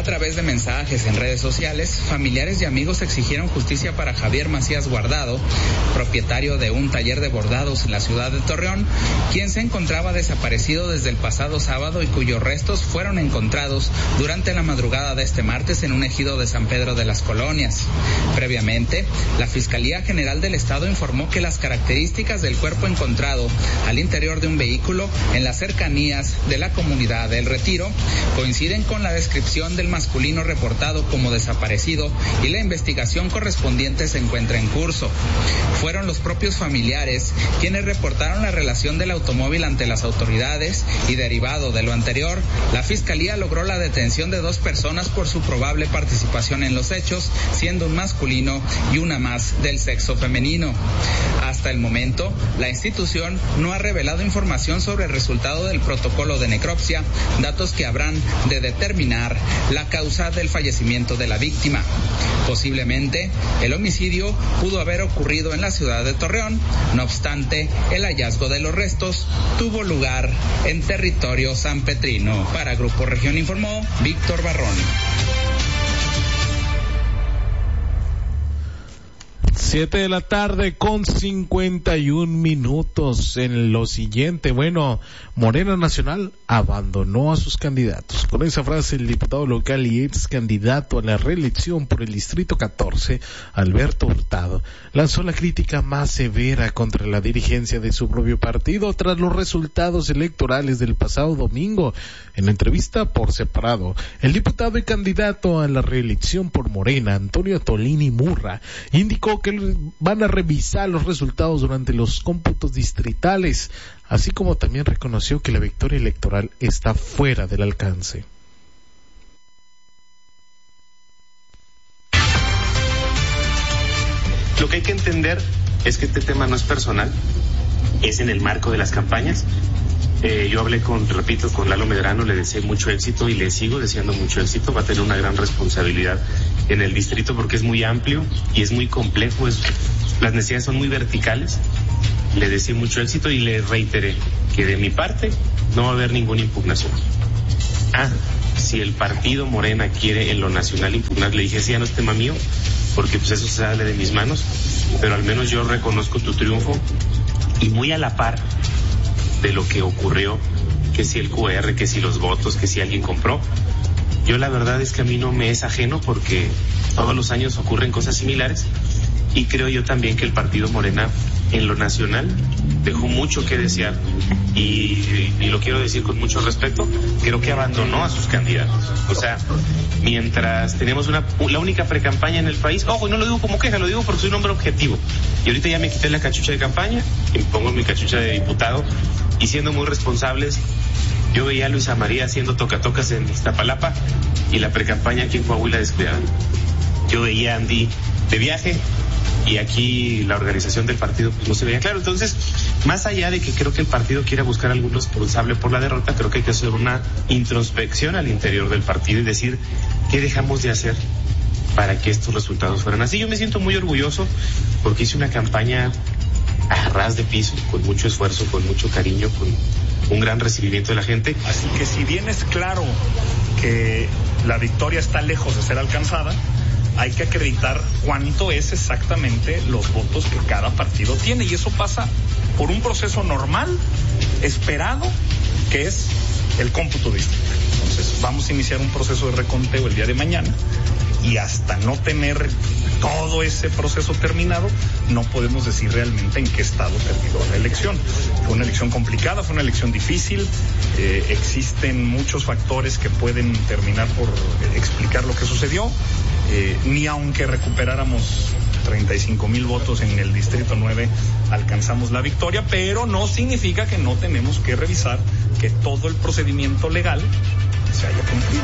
través de mensajes en redes sociales, familiares y amigos exigieron justicia para Javier Macías Guardado, propietario de un taller de bordados en la ciudad de Torreón, quien se encontraba desaparecido desde el pasado sábado y cuyos restos fueron encontrados durante la madrugada de este martes en un ejido de San Pedro de las Colonias. Previamente, la Fiscalía General del Estado informó que las características del cuerpo encontrado al interior de un vehículo en las cercanías de la comunidad del Retiro coinciden con la descripción del masculino reportado como desaparecido y la investigación correspondiente se encuentra en curso. Fueron los propios familiares quienes reportaron la relación del automóvil ante las autoridades y derivado de lo anterior, la Fiscalía logró la detención de 2 personas por su probable participación en los hechos, siendo un masculino y una más del sexo femenino. Hasta el momento, la institución no ha revelado información sobre el resultado del protocolo de necropsia, datos que habrán de determinar la causa del fallecimiento de la víctima. Posiblemente, el homicidio pudo haber ocurrido en la ciudad de Torreón. No obstante, el hallazgo de los restos tuvo lugar en territorio sanpetrino. Para Grupo Región informó Víctor Barrón. 7 de la tarde con 51 minutos. En lo siguiente, Morena Nacional abandonó a sus candidatos. Con esa frase, el diputado local y ex candidato a la reelección por el Distrito 14, Alberto Hurtado, lanzó la crítica más severa contra la dirigencia de su propio partido tras los resultados electorales del pasado domingo. En entrevista por separado, el diputado y candidato a la reelección por Morena, Antonio Tolini Murra, indicó que van a revisar los resultados durante los cómputos distritales, así como también reconoció que la victoria electoral está fuera del alcance. Lo que hay que entender es que este tema no es personal, es en el marco de las campañas. Yo hablé con Lalo Medrano, le deseé mucho éxito y le sigo deseando mucho éxito. Va a tener una gran responsabilidad en el distrito porque es muy amplio y es muy complejo, las necesidades son muy verticales. Le deseé mucho éxito y le reiteré que de mi parte no va a haber ninguna impugnación. Si el partido Morena quiere en lo nacional impugnar, le dije, ya no es tema mío, porque eso se sale de mis manos, pero al menos yo reconozco tu triunfo y muy a la par de lo que ocurrió, que si el QR, que si los votos, que si alguien compró. Yo la verdad es que a mí no me es ajeno porque todos los años ocurren cosas similares y creo yo también que el partido Morena en lo nacional dejó mucho que desear y lo quiero decir con mucho respeto, creo que abandonó a sus candidatos. Mientras tenemos la única precampaña en el país, y no lo digo como queja, lo digo porque soy un hombre objetivo y ahorita ya me quité la cachucha de campaña y me pongo mi cachucha de diputado y siendo muy responsables, yo veía a Luisa María haciendo tocatocas en Iztapalapa y la precampaña aquí en Coahuila descuidada. Yo veía a Andy de viaje y aquí la organización del partido no se veía claro. Entonces, más allá de que creo que el partido quiera buscar algún responsable por la derrota, creo que hay que hacer una introspección al interior del partido y decir qué dejamos de hacer para que estos resultados fueran así. Yo me siento muy orgulloso porque hice una campaña a ras de piso, con mucho esfuerzo, con mucho cariño, con un gran recibimiento de la gente. Así que si bien es claro que la victoria está lejos de ser alcanzada, hay que acreditar cuánto es exactamente los votos que cada partido tiene y eso pasa por un proceso normal, esperado, que es el cómputo distrital. Entonces vamos a iniciar un proceso de reconteo el día de mañana y hasta no tener todo ese proceso terminado, no podemos decir realmente en qué estado terminó la elección. Fue una elección complicada, fue una elección difícil, existen muchos factores que pueden terminar por explicar lo que sucedió, ni aunque recuperáramos 35,000 votos en el Distrito 9 alcanzamos la victoria, pero no significa que no tenemos que revisar que todo el procedimiento legal se haya cumplido.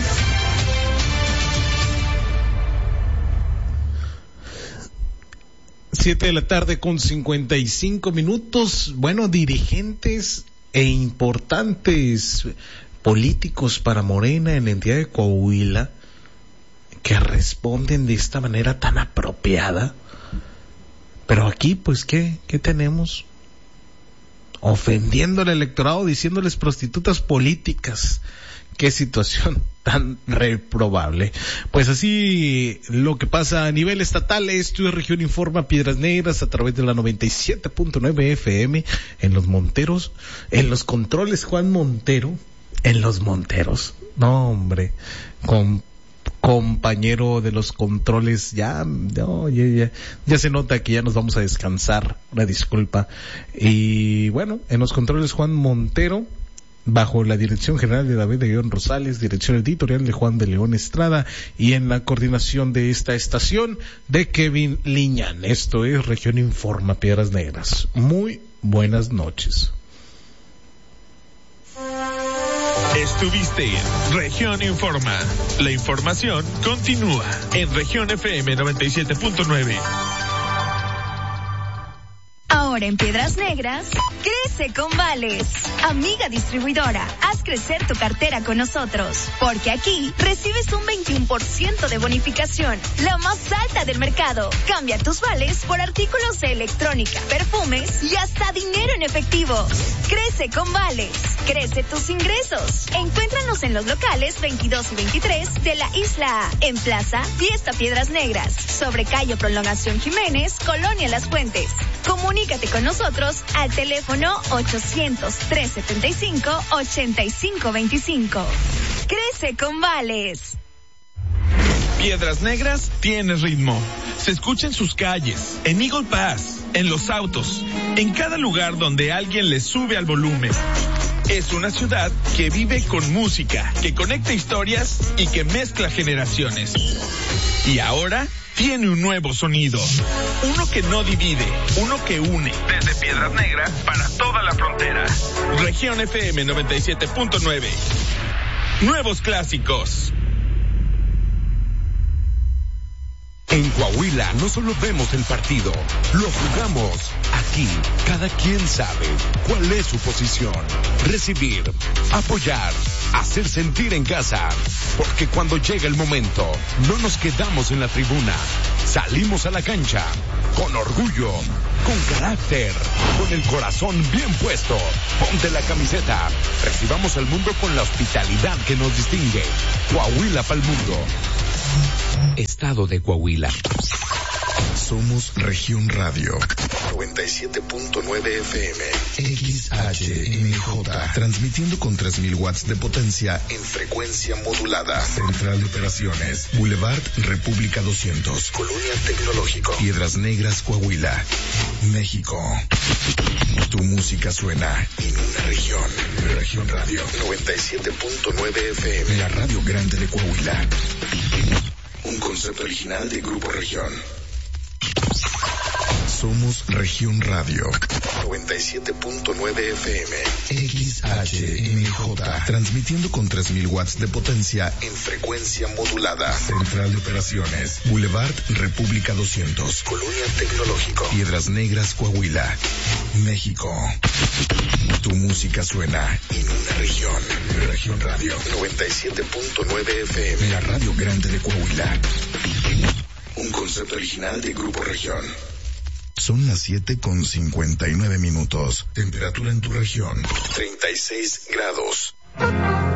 7 de la tarde con 55 minutos. Dirigentes e importantes políticos para Morena en la entidad de Coahuila que responden de esta manera tan apropiada. Pero aquí, ¿qué tenemos? Ofendiendo al electorado, diciéndoles prostitutas políticas, Qué situación tan reprobable. Pues así lo que pasa a nivel estatal. Esto es Región Informa Piedras Negras a través de la 97.9 FM en Los Monteros, en los controles Juan Montero, en Los Monteros. No, hombre, compañero de los controles, ya se nota que ya nos vamos a descansar, una disculpa. Y bueno, en los controles Juan Montero, bajo la dirección general de David de León Rosales, dirección editorial de Juan de León Estrada, y en la coordinación de esta estación de Kevin Liñán. Esto es Región Informa Piedras Negras. Muy buenas noches. Estuviste en Región Informa. La información continúa en Región FM 97.9. Ahora en Piedras Negras, crece con Vales. Amiga distribuidora, haz crecer tu cartera con nosotros, porque aquí recibes un 21% de bonificación, la más alta del mercado. Cambia tus vales por artículos de electrónica, perfumes y hasta dinero en efectivo. Crece con Vales, crece tus ingresos. Encuéntranos en los locales 22 y 23 de la Isla A, en Plaza Fiesta Piedras Negras, sobre calle Prolongación Jiménez, Colonia Las Fuentes. Comunícate con nosotros al teléfono 800-375-8525. Crece con Vales. Piedras Negras tiene ritmo. Se escucha en sus calles, en Eagle Pass, en los autos, en cada lugar donde alguien le sube al volumen. Es una ciudad que vive con música, que conecta historias y que mezcla generaciones. Y ahora tiene un nuevo sonido. Uno que no divide, uno que une. Desde Piedras Negras para toda la frontera. Región FM 97.9. Nuevos clásicos. En Coahuila no solo vemos el partido, lo jugamos. Aquí, cada quien sabe cuál es su posición. Recibir, apoyar, hacer sentir en casa. Porque cuando llega el momento, no nos quedamos en la tribuna. Salimos a la cancha, con orgullo, con carácter, con el corazón bien puesto. Ponte la camiseta. Recibamos al mundo con la hospitalidad que nos distingue. Coahuila pa'l mundo. Estado de Coahuila. Somos Región Radio 97.9 FM XHMJ, transmitiendo con 3000 watts de potencia en frecuencia modulada. Central de Operaciones, Boulevard República 200, Colonia Tecnológico, Piedras Negras, Coahuila, México. Tu música suena en una región. Región Radio 97.9 FM, la radio grande de Coahuila. Un concepto original de Grupo Región. Somos Región Radio 97.9 FM XHMJ, transmitiendo con 3000 watts de potencia en frecuencia modulada. Central de Operaciones, Boulevard República 200, Colonia Tecnológico, Piedras Negras, Coahuila, México. Tu música suena en una región. Región Radio 97.9 FM, la radio grande de Coahuila. Un concepto original de Grupo Región. Son las 7:59. Temperatura en tu región, 36 grados.